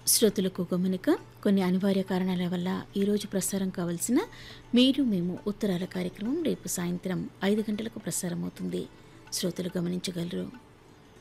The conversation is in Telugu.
శ్రోతలకు గమనిక, కొన్ని అనివార్య కారణాల వల్ల ఈరోజు ప్రసారం కావలసిన మీరు మేము ఉత్తరాల కార్యక్రమం రేపు సాయంత్రం 5 గంటలకు ప్రసారమవుతుంది. శ్రోతలు గమనించగలరు.